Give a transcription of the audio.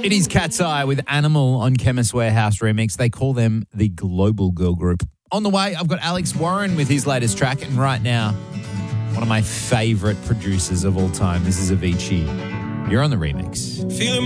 It is Cat's Eye with Animal on Chemist Warehouse Remix. They call them the Global Girl Group. On the way, I've got Alex Warren with his latest track. And right now, one of my favourite producers of all time. This is Avicii. You're on the remix. Feeling